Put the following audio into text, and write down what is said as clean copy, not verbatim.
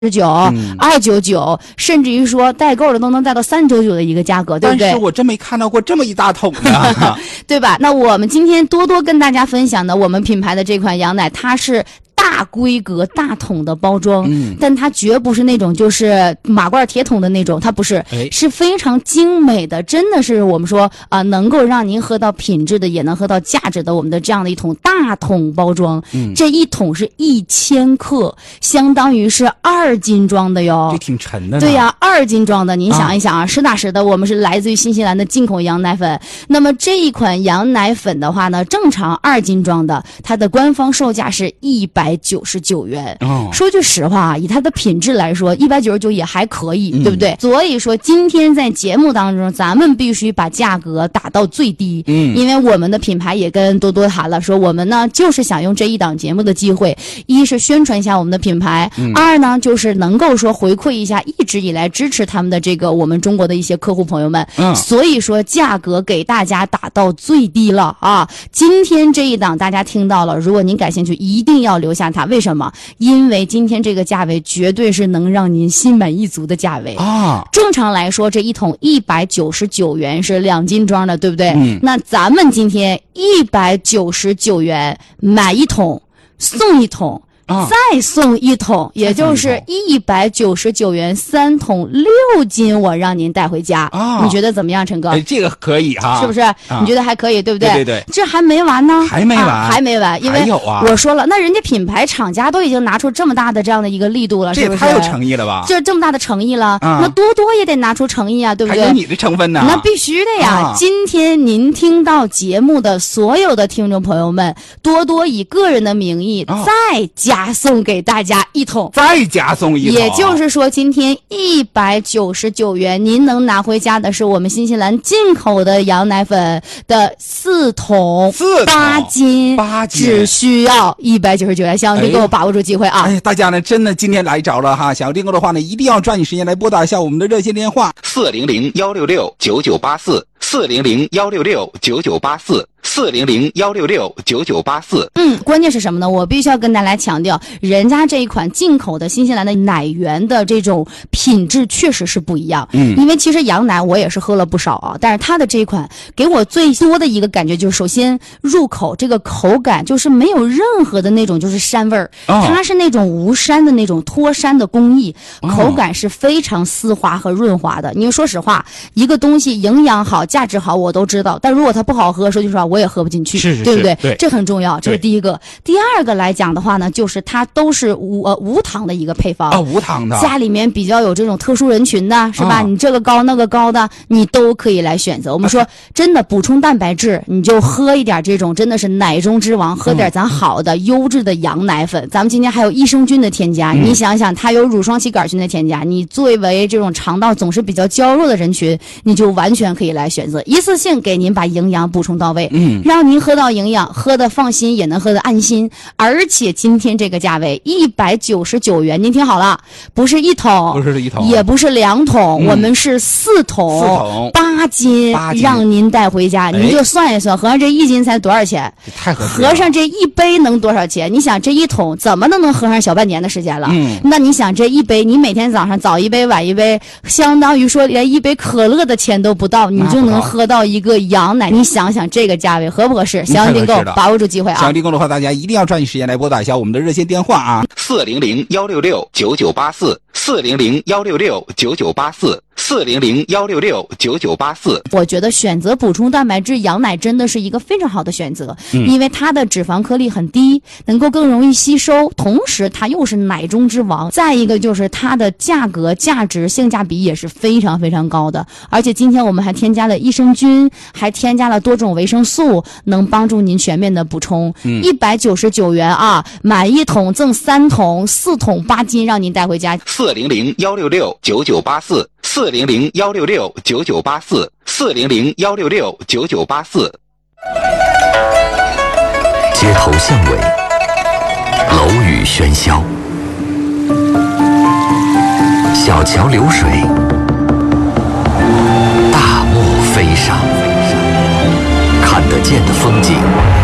299，甚至于说代购的都能带到399的一个价格，对不对？ 但是我真没看到过这么一大桶的， 对吧？那我们今天多多跟大家分享的我们品牌的这款羊奶，它是大规格大桶的包装，但它绝不是那种就是马罐铁桶的那种，它不是，是非常精美的，真的是我们说能够让您喝到品质的，也能喝到价值的，我们的这样的一桶大桶包装，这一桶是1000克，相当于是2斤装的哟， 这挺沉的呢。 对呀，2斤装的，您想一想啊，实打实的，我们是来自于新西兰的进口羊奶粉。那么这一款羊奶粉的话呢，正常2斤装的，它的官方售价是199元。说句实话，以它的品质来说，199也还可以，对不对？所以说今天在节目当中，咱们必须把价格打到最低。因为我们的品牌也跟多多谈了，说我们呢就是想用这一档节目的机会，一是宣传一下我们的品牌，二呢就是能够说回馈一下一直以来支持他们的这个我们中国的一些客户朋友们。所以说价格给大家打到最低了啊！今天这一档大家听到了，如果您感兴趣，一定要留下它。为什么？因为今天这个价位绝对是能让您心满意足的价位啊！正常来说，这一桶199元是2斤装的，对不对？那咱们今天199元买一桶送一桶。再送一桶，也就是199元3桶6斤，我让您带回家。你觉得怎么样，陈哥？ 这个可以哈， 是不是？你觉得还可以，对不对？ 对对对， 这还没完呢， 还没完， 还没完，因为我说了，那人家品牌厂家都已经拿出这么大的这样的一个力度了，是不是？ 这也太有诚意了吧？ 这么大的诚意了，那多多也得拿出诚意啊，对不对？ 还有你的成分呢？ 那必须的呀！今天您听到节目的所有的听众朋友们，多多以个人的名义再加送给大家一桶， 再加送一桶， 也就是说，今天199元，您能拿回家的是我们新西兰进口的羊奶粉的4桶8斤，只需要199元。想要订购，把握住机会啊！ 大家呢，真的今天来着了哈！想要订购的话呢，一定要抓紧时间来拨打一下我们的热线电话 400-166-9984，400-166-9984，400-166-9984。关键是什么呢？我必须要跟大家强调，人家这一款进口的新西兰的奶源的这种品质确实是不一样。因为其实羊奶我也是喝了不少啊，但是它的这一款给我最多的一个感觉就是，首先入口这个口感就是没有任何的那种就是膻味儿，它是那种无膻的那种脱膻的工艺，口感是非常丝滑和润滑的。你说实话，一个东西营养好、价值好我都知道，但如果它不好喝，说句实话我也喝不进去，对不对？ 对， 这很重要，这是第一个。第二个来讲的话呢，就是它都是无糖的一个配方无糖的， 家里面比较有这种特殊人群的，是吧？你这个高那个高的，你都可以来选择。我们说真的补充蛋白质，你就喝一点这种真的是奶中之王，喝点咱好的优质的羊奶粉。咱们今天还有益生菌的添加，你想想它有乳双歧杆菌的添加，你作为这种肠道总是比较娇弱的人群，你就完全可以来选择，一次性给您把营养补充到位，让您喝到营养，喝的放心，也能喝的安心。而且今天这个价位199元，您听好了，不是一桶， 不是一桶， 也不是2桶，我们是4桶8斤，让您带回家。您就算一算，合上这1斤才多少钱？ 太合适了。 合上这1杯能多少钱？你想这1桶怎么都能喝上小半年的时间了？那你想这1杯，你每天早上早一杯晚一杯，相当于说连1杯可乐的钱都不到，你就能喝到一个羊奶。你想想这个价位合不合适？想要订购，把握住机会啊！ 想要订购的话，大家一定要抓紧时间来拨打一下我们的热线电话啊，400-166-9984，400-166-9984，400-166-9984。 我觉得选择补充蛋白质羊奶真的是一个非常好的选择，因为它的脂肪颗粒很低，能够更容易吸收，同时它又是奶中之王。再一个就是它的价格、价值、性价比也是非常非常高的。而且今天我们还添加了益生菌，还添加了多种维生素，能帮助您全面的补充。199元啊，买1桶赠3桶，4桶8斤，让您带回家。 400-166-9984，400-166-9984，400-166-9984。 街头巷尾，楼宇喧嚣，小桥流水，大漠飞沙，看得见的风景